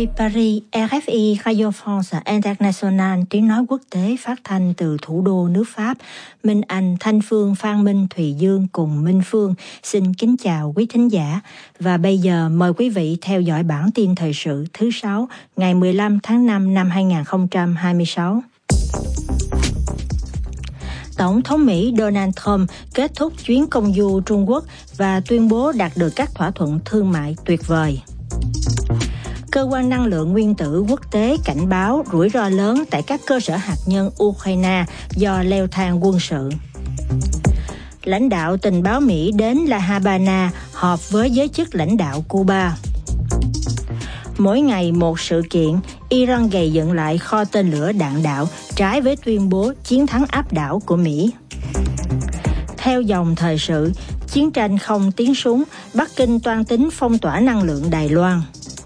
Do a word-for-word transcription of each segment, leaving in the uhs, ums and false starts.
đây Paris, rờ ép i Radio France International, tiếng nói quốc tế phát thanh từ thủ đô nước Pháp. Minh Anh, Thanh Phương, Phan Minh, Thùy Dương cùng Minh Phương xin kính chào quý thính giả. Và bây giờ mời quý vị theo dõi bản tin thời sự thứ sáu ngày mười lăm tháng năm năm hai nghìn không trăm hai mươi sáu. Tổng thống Mỹ Donald Trump kết thúc chuyến công du Trung Quốc và tuyên bố đạt được các thỏa thuận thương mại tuyệt vời. Cơ quan năng lượng nguyên tử quốc tế cảnh báo rủi ro lớn tại các cơ sở hạt nhân Ukraine do leo thang quân sự. Lãnh đạo tình báo Mỹ đến La Habana họp với giới chức lãnh đạo Cuba. Mỗi ngày một sự kiện, Iran gầy dựng lại kho tên lửa đạn đạo trái với tuyên bố chiến thắng áp đảo của Mỹ. Theo dòng thời sự, chiến tranh không tiếng súng, Bắc Kinh toan tính phong tỏa năng lượng Đài Loan.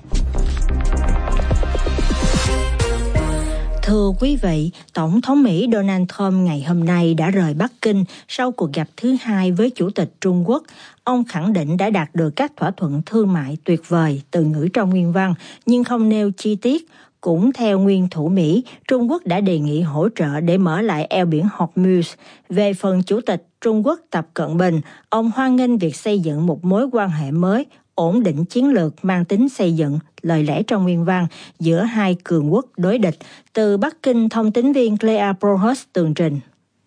Thưa quý vị, Tổng thống Mỹ Donald Trump ngày hôm nay đã rời Bắc Kinh sau cuộc gặp thứ hai với Chủ tịch Trung Quốc. Ông khẳng định đã đạt được các thỏa thuận thương mại tuyệt vời, từ ngữ trong nguyên văn, nhưng không nêu chi tiết. Cũng theo nguyên thủ Mỹ, Trung Quốc đã đề nghị hỗ trợ để mở lại eo biển Hormuz. Về phần Chủ tịch Trung Quốc Tập Cận Bình, ông hoan nghênh việc xây dựng một mối quan hệ mới, ổn định chiến lược mang tính xây dựng, lời lẽ trong nguyên văn, giữa hai cường quốc đối địch. Từ Bắc Kinh, thông tín viên Clea Prohus tường trình.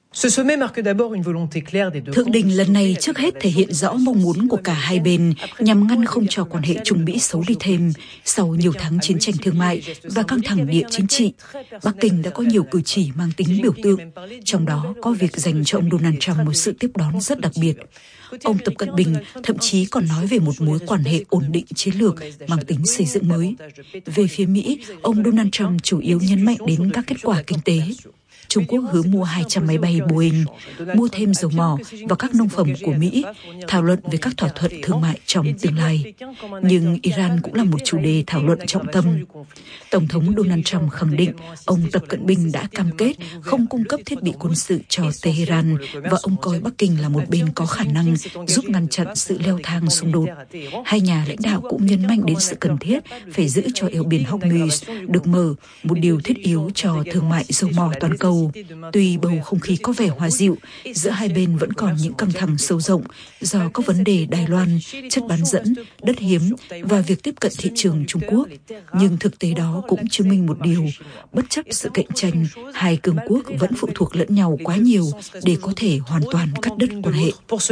Thượng đỉnh lần này trước hết thể hiện rõ mong muốn của cả hai bên nhằm ngăn không cho quan hệ Trung Mỹ xấu đi thêm. Sau nhiều tháng chiến tranh thương mại và căng thẳng địa chính trị, Bắc Kinh đã có nhiều cử chỉ mang tính biểu tượng, trong đó có việc dành cho ông Donald Trump một sự tiếp đón rất đặc biệt. Ông Tập Cận Bình thậm chí còn nói về một mối quan hệ ổn định chiến lược mang tính xây dựng mới. Về phía Mỹ, ông Donald Trump chủ yếu nhấn mạnh đến các kết quả kinh tế. Trung Quốc hứa mua hai trăm máy bay Boeing, mua thêm dầu mỏ và các nông phẩm của Mỹ, thảo luận về các thỏa thuận thương mại trong tương lai. Nhưng Iran cũng là một chủ đề thảo luận trọng tâm. Tổng thống Donald Trump khẳng định ông Tập Cận Bình đã cam kết không cung cấp thiết bị quân sự cho Tehran và ông coi Bắc Kinh là một bên có khả năng giúp ngăn chặn sự leo thang xung đột. Hai nhà lãnh đạo cũng nhấn mạnh đến sự cần thiết phải giữ cho eo biển Hormuz được mở, một điều thiết yếu cho thương mại dầu mỏ toàn cầu. Tuy bầu không khí có vẻ hòa dịu, giữa hai bên vẫn còn những căng thẳng sâu rộng do các vấn đề Đài Loan, chất bán dẫn, đất hiếm và việc tiếp cận thị trường Trung Quốc. Nhưng thực tế đó cũng chứng minh một điều, bất chấp sự cạnh tranh, hai cường quốc vẫn phụ thuộc lẫn nhau quá nhiều để có thể hoàn toàn cắt đứt quan hệ.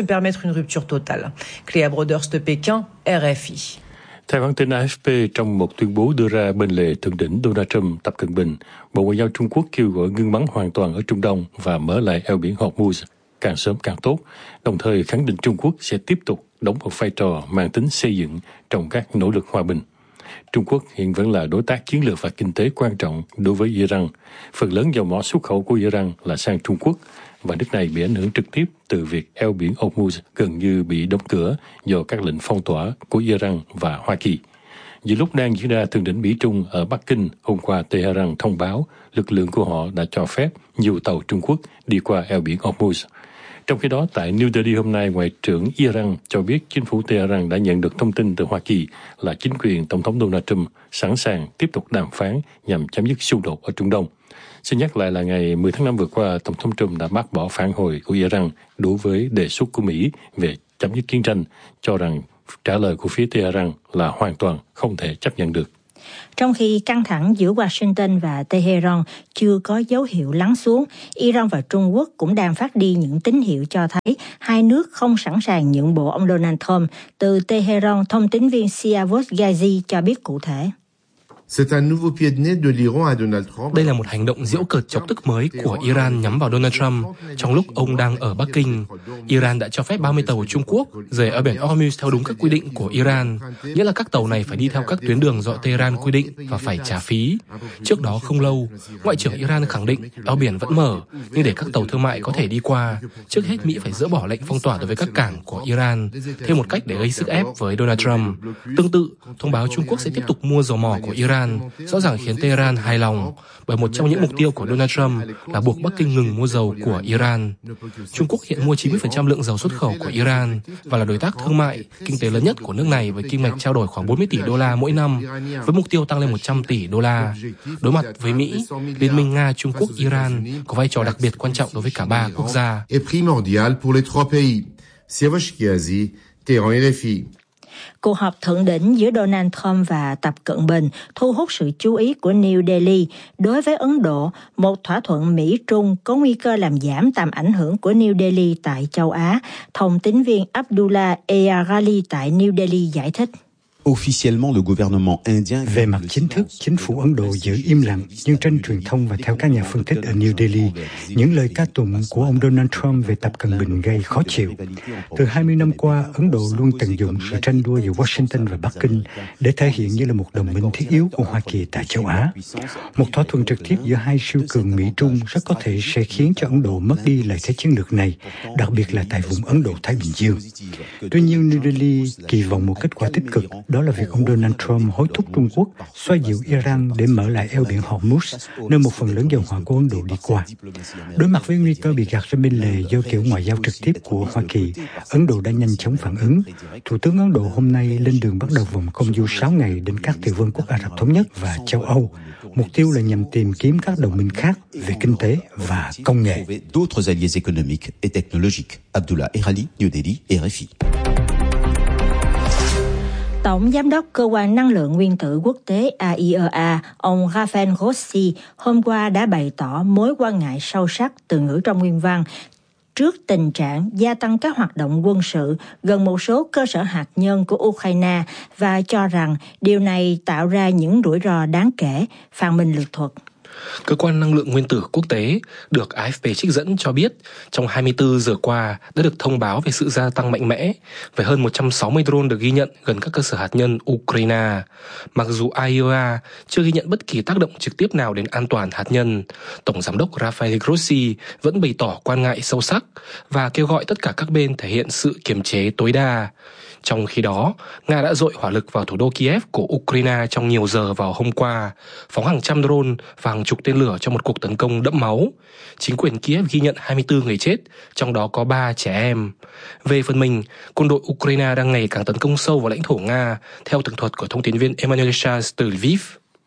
Theo hãng tin a ép pê, trong một tuyên bố đưa ra bên lề thượng đỉnh Donald Trump Tập Cận Bình, Bộ Ngoại giao Trung Quốc kêu gọi ngưng bắn hoàn toàn ở Trung Đông và mở lại eo biển Hormuz càng sớm càng tốt, đồng thời khẳng định Trung Quốc sẽ tiếp tục đóng một vai trò mang tính xây dựng trong các nỗ lực hòa bình. Trung Quốc hiện vẫn là đối tác chiến lược và kinh tế quan trọng đối với Iran. Phần lớn dầu mỏ xuất khẩu của Iran là sang Trung Quốc, và nước này bị ảnh hưởng trực tiếp từ việc eo biển Hormuz gần như bị đóng cửa do các lệnh phong tỏa của Iran và Hoa Kỳ. Giữa lúc đang diễn ra thượng đỉnh Mỹ-Trung ở Bắc Kinh, hôm qua Tehran thông báo lực lượng của họ đã cho phép nhiều tàu Trung Quốc đi qua eo biển Hormuz. Trong khi đó, tại New Delhi hôm nay, Ngoại trưởng Iran cho biết chính phủ Tehran đã nhận được thông tin từ Hoa Kỳ là chính quyền Tổng thống Donald Trump sẵn sàng tiếp tục đàm phán nhằm chấm dứt xung đột ở Trung Đông. Xin nhắc lại là ngày mười tháng năm vừa qua, Tổng thống Trump đã bác bỏ phản hồi của Iran đối với đề xuất của Mỹ về chấm dứt chiến tranh, cho rằng trả lời của phía Tehran là hoàn toàn không thể chấp nhận được. Trong khi căng thẳng giữa Washington và Tehran chưa có dấu hiệu lắng xuống, Iran và Trung Quốc cũng đang phát đi những tín hiệu cho thấy hai nước không sẵn sàng nhượng bộ ông Donald Trump. Từ Tehran, thông tín viên Siavos Ghazi cho biết cụ thể. Đây là một hành động giễu cợt chọc tức mới của Iran nhắm vào Donald Trump trong lúc ông đang ở Bắc Kinh. Iran đã cho phép ba mươi tàu Trung Quốc rời eo biển Hormuz theo đúng các quy định của Iran, nghĩa là các tàu này phải đi theo các tuyến đường do Tehran quy định và phải trả phí. Trước đó không lâu, Ngoại trưởng Iran khẳng định eo biển vẫn mở, nhưng để các tàu thương mại có thể đi qua, trước hết Mỹ phải dỡ bỏ lệnh phong tỏa đối với các cảng của Iran, thêm một cách để gây sức ép với Donald Trump. Tương tự, thông báo Trung Quốc sẽ tiếp tục mua dầu mỏ của Iran Iran rõ ràng khiến Tehran hài lòng, bởi một trong những mục tiêu của Donald Trump là buộc Bắc Kinh ngừng mua dầu của Iran. Trung Quốc hiện mua chín mươi phần trăm lượng dầu xuất khẩu của Iran và là đối tác thương mại, kinh tế lớn nhất của nước này với kim ngạch trao đổi khoảng bốn mươi tỷ đô la mỗi năm, với mục tiêu tăng lên một trăm tỷ đô la. Đối mặt với Mỹ, Liên minh Nga, Trung Quốc, Iran có vai trò đặc biệt quan trọng đối với cả ba quốc gia. Cuộc họp thượng đỉnh giữa Donald Trump và Tập Cận Bình thu hút sự chú ý của New Delhi. Đối với Ấn Độ, một thỏa thuận Mỹ-Trung có nguy cơ làm giảm tầm ảnh hưởng của New Delhi tại châu Á. Thông tín viên Abdullah Eyarali tại New Delhi giải thích. Về mặt chính thức, chính phủ Ấn Độ giữ im lặng, nhưng trên truyền thông và theo các nhà phân tích ở New Delhi, những lời ca tụng của ông Donald Trump về Tập Cận Bình gây khó chịu. Từ hai mươi năm qua, Ấn Độ luôn tận dụng sự tranh đua giữa Washington và Bắc Kinh để thể hiện như là một đồng minh thiết yếu của Hoa Kỳ tại châu Á. Một thỏa thuận trực tiếp giữa hai siêu cường Mỹ-Trung rất có thể sẽ khiến cho Ấn Độ mất đi lợi thế chiến lược này, đặc biệt là tại vùng Ấn Độ-Thái Bình Dương. Tuy nhiên, New Delhi kỳ vọng một kết quả tích cực, đó là việc ông Donald Trump hối thúc Trung Quốc xoa dịu Iran để mở lại eo biển Hormuz, nơi một phần lớn dầu hỏa của Ấn Độ đi qua. Đối mặt với nguy cơ bị gạt ra bên lề do kiểu ngoại giao trực tiếp của Hoa Kỳ, Ấn Độ đã nhanh chóng phản ứng. Thủ tướng Ấn Độ hôm nay lên đường bắt đầu vòng công du sáu ngày đến các tiểu vương quốc Ả Rập Thống Nhất và châu Âu. Mục tiêu là nhằm tìm kiếm các đồng minh khác về kinh tế và công nghệ. Abdullah Eyarali, New Delhi, R F I. Tổng Giám đốc Cơ quan Năng lượng Nguyên tử Quốc tế A I E A, ông Rafael Grossi, hôm qua đã bày tỏ mối quan ngại sâu sắc từ ngữ trong nguyên văn trước tình trạng gia tăng các hoạt động quân sự gần một số cơ sở hạt nhân của Ukraine và cho rằng điều này tạo ra những rủi ro đáng kể. Phan Minh Lược thuật. Cơ quan Năng lượng Nguyên tử Quốc tế được A F P trích dẫn cho biết trong hai mươi tư giờ qua đã được thông báo về sự gia tăng mạnh mẽ, với hơn một trăm sáu mươi drone được ghi nhận gần các cơ sở hạt nhân Ukraine. Mặc dù A I E A chưa ghi nhận bất kỳ tác động trực tiếp nào đến an toàn hạt nhân, Tổng Giám đốc Rafael Grossi vẫn bày tỏ quan ngại sâu sắc và kêu gọi tất cả các bên thể hiện sự kiềm chế tối đa. Trong khi đó, Nga đã dội hỏa lực vào thủ đô Kiev của Ukraine trong nhiều giờ vào hôm qua, phóng hàng trăm drone và hàng chục tên lửa trong một cuộc tấn công đẫm máu. Chính quyền Kiev ghi nhận hai mươi tư người chết, trong đó có ba trẻ em. Về phần mình, quân đội Ukraine đang ngày càng tấn công sâu vào lãnh thổ Nga, theo tường thuật của thông tin viên Emmanuel Charles từ Lviv.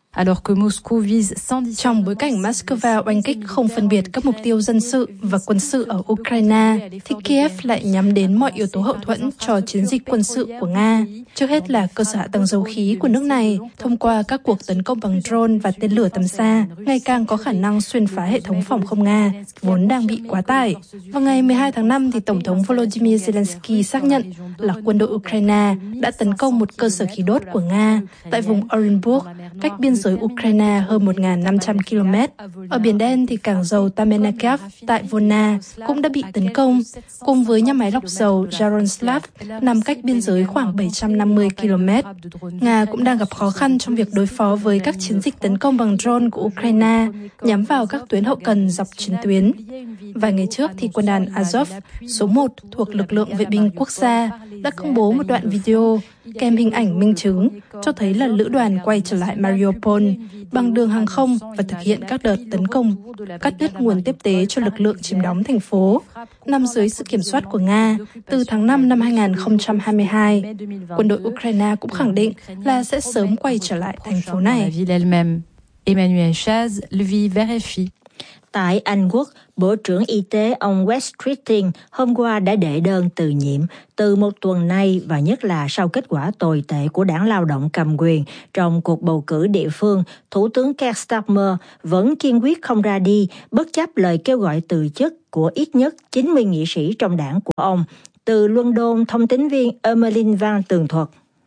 Trong bối cảnh Moscow oanh kích không phân biệt các mục tiêu dân sự và quân sự ở Ukraine, thì Kiev lại nhắm đến mọi yếu tố hậu thuẫn cho chiến dịch quân sự của Nga. Trước hết là cơ sở hạ tầng dầu khí của nước này, thông qua các cuộc tấn công bằng drone và tên lửa tầm xa, ngày càng có khả năng xuyên phá hệ thống phòng không Nga, vốn đang bị quá tải. Vào ngày mười hai tháng năm, thì Tổng thống Volodymyr Zelensky xác nhận là quân đội Ukraine đã tấn công một cơ sở khí đốt của Nga tại vùng Orenburg, cách biên giới Ukraine hơn một nghìn năm trăm ki lô mét. Ở Biển Đen thì cảng dầu Tamenakov tại Volna cũng đã bị tấn công, cùng với nhà máy lọc dầu Yaroslav nằm cách biên giới khoảng bảy trăm năm mươi ki lô mét. Nga cũng đang gặp khó khăn trong việc đối phó với các chiến dịch tấn công bằng drone của Ukraine nhắm vào các tuyến hậu cần dọc chiến tuyến. Vài ngày trước thì quân đoàn Azov, số một thuộc lực lượng vệ binh quốc gia, đã công bố một đoạn video kèm hình ảnh minh chứng cho thấy là lữ đoàn quay trở lại Mariupol bằng đường hàng không và thực hiện các đợt tấn công, cắt đứt nguồn tiếp tế cho lực lượng chiếm đóng thành phố. Nằm dưới sự kiểm soát của Nga, từ tháng năm năm hai nghìn không trăm hai mươi hai, quân đội Ukraine cũng khẳng định là sẽ sớm quay trở lại thành phố này. Emmanuel Chaz, Lviv, R F I. Tại Anh Quốc, Bộ trưởng Y tế ông Wes Keating hôm qua đã đệ đơn từ nhiệm từ một tuần nay, và nhất là sau kết quả tồi tệ của đảng lao động cầm quyền trong cuộc bầu cử địa phương. Thủ tướng Keir Starmer vẫn kiên quyết không ra đi, bất chấp lời kêu gọi từ chức của ít nhất chín mươi nghị sĩ trong đảng của ông. Từ London, thông tín viên Emmeline Van tường thuật.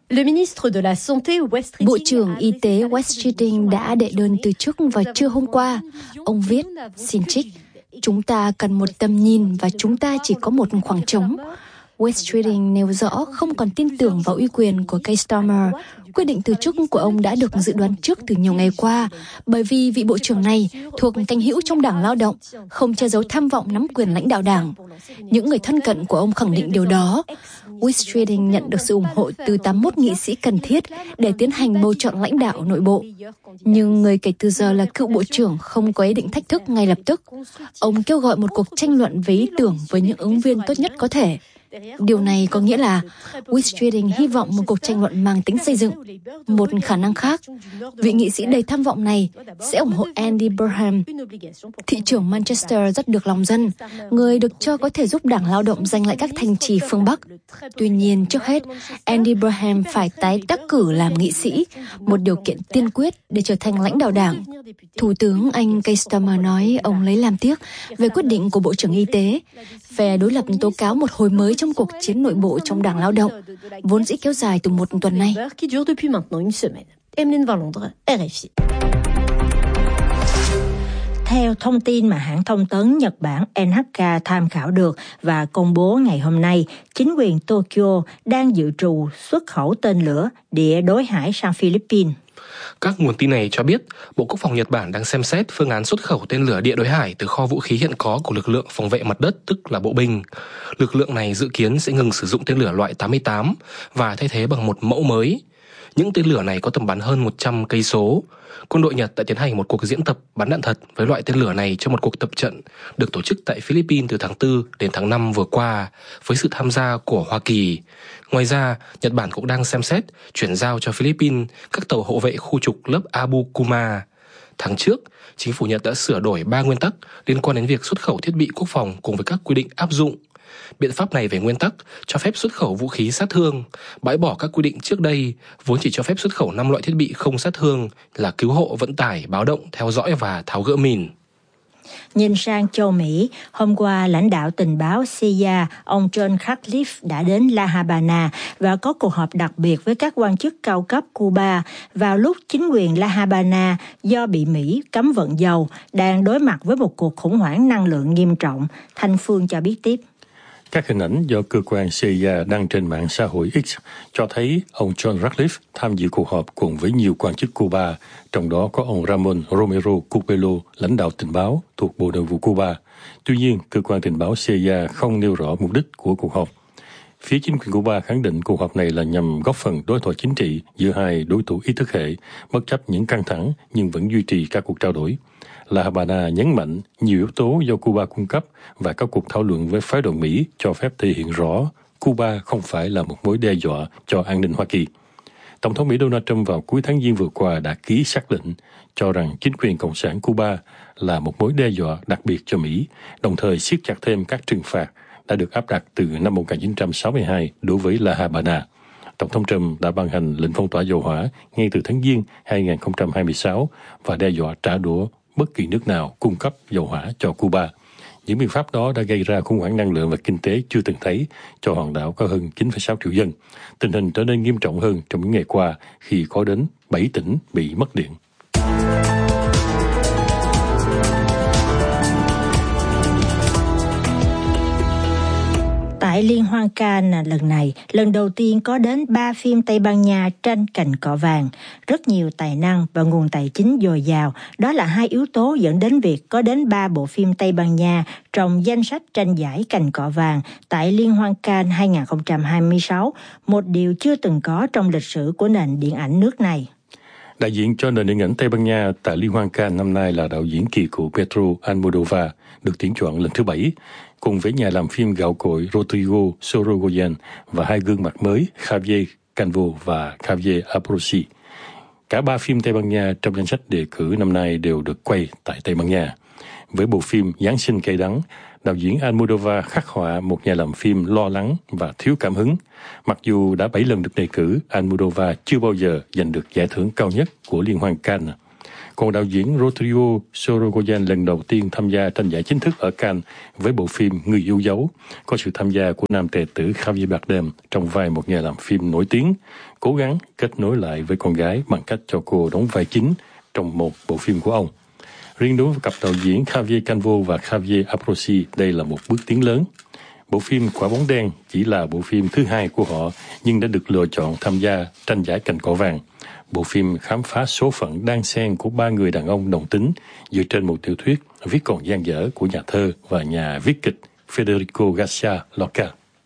Bộ trưởng Y tế Wes Keating đã đệ đơn từ chức vào trưa hôm qua. Ông viết, xin trích, chúng ta cần một tầm nhìn và chúng ta chỉ có một khoảng trống. West Reading nêu rõ không còn tin tưởng vào uy quyền của Keir Starmer. Quyết định từ chức của ông đã được dự đoán trước từ nhiều ngày qua, bởi vì vị bộ trưởng này thuộc cánh hữu trong Đảng Lao động, không che giấu tham vọng nắm quyền lãnh đạo đảng. Những người thân cận của ông khẳng định điều đó. West Reading nhận được sự ủng hộ từ tám mươi mốt nghị sĩ cần thiết để tiến hành bầu chọn lãnh đạo nội bộ. Nhưng người kể từ giờ là cựu bộ trưởng không có ý định thách thức ngay lập tức. Ông kêu gọi một cuộc tranh luận về ý tưởng với những ứng viên tốt nhất có thể. Điều này có nghĩa là West Reading hy vọng một cuộc tranh luận mang tính xây dựng. Một khả năng khác, vị nghị sĩ đầy tham vọng này sẽ ủng hộ Andy Burnham, thị trưởng Manchester rất được lòng dân, người được cho có thể giúp Đảng Lao động giành lại các thành trì phương Bắc. Tuy nhiên, trước hết, Andy Burnham phải tái đắc cử làm nghị sĩ, một điều kiện tiên quyết để trở thành lãnh đạo đảng. Thủ tướng Anh Keir Starmer nói ông lấy làm tiếc về quyết định của Bộ trưởng Y tế. Phe đối lập tố cáo một hồi mới trong cuộc chiến nội bộ trong Đảng Lao động, vốn dĩ kéo dài từ một tuần nay. Theo thông tin mà hãng thông tấn Nhật Bản en hát ca tham khảo được và công bố ngày hôm nay, chính quyền Tokyo đang dự trù xuất khẩu tên lửa địa đối hải sang Philippines. Các nguồn tin này cho biết, Bộ Quốc phòng Nhật Bản đang xem xét phương án xuất khẩu tên lửa địa đối hải từ kho vũ khí hiện có của lực lượng phòng vệ mặt đất, tức là bộ binh. Lực lượng này dự kiến sẽ ngừng sử dụng tên lửa loại tám mươi tám và thay thế bằng một mẫu mới. Những tên lửa này có tầm bắn hơn một trăm cây số. Quân đội Nhật đã tiến hành một cuộc diễn tập bắn đạn thật với loại tên lửa này trong một cuộc tập trận được tổ chức tại Philippines từ tháng tư đến tháng năm vừa qua với sự tham gia của Hoa Kỳ. Ngoài ra, Nhật Bản cũng đang xem xét chuyển giao cho Philippines các tàu hộ vệ khu trục lớp Abu Kuma. Tháng trước, chính phủ Nhật đã sửa đổi ba nguyên tắc liên quan đến việc xuất khẩu thiết bị quốc phòng cùng với các quy định áp dụng. Biện pháp này về nguyên tắc cho phép xuất khẩu vũ khí sát thương, bãi bỏ các quy định trước đây vốn chỉ cho phép xuất khẩu năm loại thiết bị không sát thương là cứu hộ, vận tải, báo động, theo dõi và tháo gỡ mìn. Nhìn sang châu Mỹ, hôm qua lãnh đạo tình báo xê i a, ông John Ratcliffe đã đến La Habana và có cuộc họp đặc biệt với các quan chức cao cấp Cuba vào lúc chính quyền La Habana do bị Mỹ cấm vận dầu đang đối mặt với một cuộc khủng hoảng năng lượng nghiêm trọng. Thanh Phương cho biết tiếp. Các hình ảnh do cơ quan xê i a đăng trên mạng xã hội X cho thấy ông John Ratcliffe tham dự cuộc họp cùng với nhiều quan chức Cuba, trong đó có ông Ramon Romero Cupelo, lãnh đạo tình báo thuộc Bộ Nội vụ Cuba. Tuy nhiên, cơ quan tình báo xê i a không nêu rõ mục đích của cuộc họp. Phía chính quyền Cuba khẳng định cuộc họp này là nhằm góp phần đối thoại chính trị giữa hai đối thủ ý thức hệ, bất chấp những căng thẳng nhưng vẫn duy trì các cuộc trao đổi. La Habana nhấn mạnh nhiều yếu tố do Cuba cung cấp và các cuộc thảo luận với phái đoàn Mỹ cho phép thể hiện rõ Cuba không phải là một mối đe dọa cho an ninh Hoa Kỳ. Tổng thống Mỹ Donald Trump vào cuối tháng Giêng vừa qua đã ký xác lệnh cho rằng chính quyền Cộng sản Cuba là một mối đe dọa đặc biệt cho Mỹ, đồng thời siết chặt thêm các trừng phạt đã được áp đặt từ năm một nghìn chín trăm sáu mươi hai đối với La Habana. Tổng thống Trump đã ban hành lệnh phong tỏa dầu hỏa ngay từ tháng Giêng hai nghìn không trăm hai mươi sáu và đe dọa trả đũa bất kỳ nước nào cung cấp dầu hỏa cho Cuba. Những biện pháp đó đã gây ra khủng hoảng năng lượng và kinh tế chưa từng thấy cho hòn đảo có hơn chín phẩy sáu triệu dân. Tình hình trở nên nghiêm trọng hơn trong những ngày qua khi có đến bảy tỉnh bị mất điện. Tại Liên hoan Cannes lần này, lần đầu tiên có đến ba phim Tây Ban Nha tranh cành cọ vàng. Rất nhiều tài năng và nguồn tài chính dồi dào, đó là hai yếu tố dẫn đến việc có đến ba bộ phim Tây Ban Nha trong danh sách tranh giải cành cọ vàng tại Liên hoan Cannes hai nghìn không trăm hai mươi sáu, một điều chưa từng có trong lịch sử của nền điện ảnh nước này. Đại diện cho nền điện ảnh Tây Ban Nha tại Liên hoan Cannes năm nay là đạo diễn kỳ cựu Pedro Almodóvar, được tuyển chọn lần thứ bảy, cùng với nhà làm phim gạo cội Rodrigo Sorogoyen và hai gương mặt mới Javier Canvo và Javier Abrossi. Cả ba phim Tây Ban Nha trong danh sách đề cử năm nay đều được quay tại Tây Ban Nha. Với bộ phim Giáng sinh cay đắng, đạo diễn Almodóvar khắc họa một nhà làm phim lo lắng và thiếu cảm hứng. Mặc dù đã bảy lần được đề cử, Almodóvar chưa bao giờ giành được giải thưởng cao nhất của Liên hoan Cannes. Còn đạo diễn Rodrigo Sorogoyen lần đầu tiên tham gia tranh giải chính thức ở Cannes với bộ phim Người yêu dấu, có sự tham gia của nam tài tử Javier Bardem trong vai một nhà làm phim nổi tiếng, cố gắng kết nối lại với con gái bằng cách cho cô đóng vai chính trong một bộ phim của ông. Riêng đối với cặp đạo diễn Javier Canvo và Javier Abrossi, đây là một bước tiến lớn. Bộ phim Quả bóng đen chỉ là bộ phim thứ hai của họ nhưng đã được lựa chọn tham gia tranh giải Cành cỏ vàng. Bộ phim khám phá số phận đan xen của ba người đàn ông đồng tính dựa trên một tiểu thuyết viết còn dang dở của nhà thơ và nhà viết kịch Federico Garcia Lorca.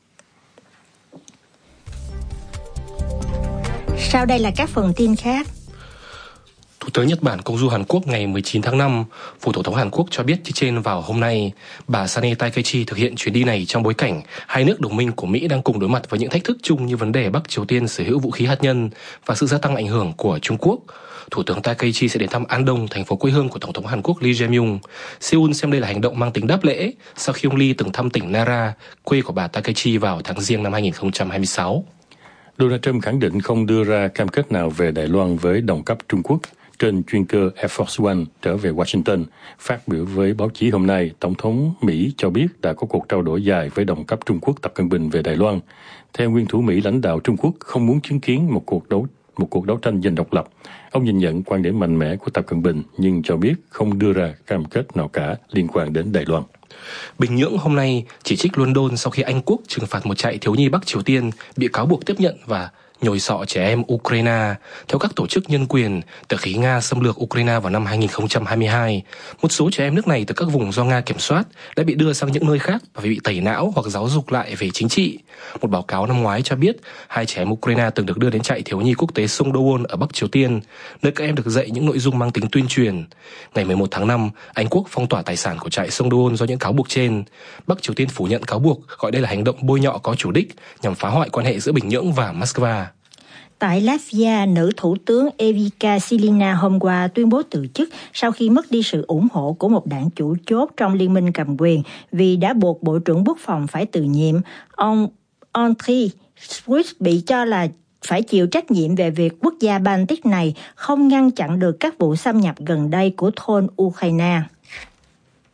Sau đây là các phần tin khác. Thủ tướng Nhật Bản công du Hàn Quốc ngày mười chín tháng năm, Phủ Tổng thống Hàn Quốc cho biết trên vào hôm nay, bà Sane Takaichi thực hiện chuyến đi này trong bối cảnh hai nước đồng minh của Mỹ đang cùng đối mặt với những thách thức chung như vấn đề Bắc Triều Tiên sở hữu vũ khí hạt nhân và sự gia tăng ảnh hưởng của Trung Quốc. Thủ tướng Takaichi sẽ đến thăm Andong, thành phố quê hương của Tổng thống Hàn Quốc Lee Jae-myung. Seoul xem đây là hành động mang tính đáp lễ sau khi ông Lee từng thăm tỉnh Nara, quê của bà Takaichi vào tháng Giêng năm hai nghìn không trăm hai mươi sáu. Donald Trump khẳng định không đưa ra cam kết nào về Đài Loan với đồng cấp Trung Quốc. Trên chuyên cơ Air Force One trở về Washington, phát biểu với báo chí hôm nay, Tổng thống Mỹ cho biết đã có cuộc trao đổi dài với đồng cấp Trung Quốc Tập Cận Bình về Đài Loan. Theo nguyên thủ Mỹ, lãnh đạo Trung Quốc không muốn chứng kiến một cuộc đấu một cuộc đấu tranh giành độc lập. Ông nhìn nhận quan điểm mạnh mẽ của Tập Cận Bình nhưng cho biết không đưa ra cam kết nào cả liên quan đến Đài Loan. Bình Nhưỡng hôm nay chỉ trích London sau khi Anh Quốc trừng phạt một trại thiếu nhi Bắc Triều Tiên bị cáo buộc tiếp nhận và nhồi sọ trẻ em Ukraine. Theo các tổ chức nhân quyền, từ khi Nga xâm lược Ukraine vào năm hai nghìn không trăm hai mươi hai, một số trẻ em nước này từ các vùng do Nga kiểm soát đã bị đưa sang những nơi khác và bị tẩy não hoặc giáo dục lại về chính trị. Một báo cáo năm ngoái cho biết hai trẻ em Ukraine từng được đưa đến trại thiếu nhi quốc tế Songdo-won ở Bắc Triều Tiên, nơi các em được dạy những nội dung mang tính tuyên truyền. Ngày mười một tháng năm, Anh Quốc phong tỏa tài sản của trại Songdo-won do những cáo buộc trên. Bắc Triều Tiên phủ nhận cáo buộc, gọi đây là hành động bôi nhọ có chủ đích nhằm phá hoại quan hệ giữa Bình Nhưỡng và Moscow. Tại Latvia, nữ thủ tướng Evika Silina hôm qua tuyên bố từ chức sau khi mất đi sự ủng hộ của một đảng chủ chốt trong liên minh cầm quyền vì đã buộc Bộ trưởng Quốc phòng phải từ nhiệm. Ông Andriy Sybiha bị cho là phải chịu trách nhiệm về việc quốc gia Baltic này không ngăn chặn được các vụ xâm nhập gần đây của thôn Ukraine.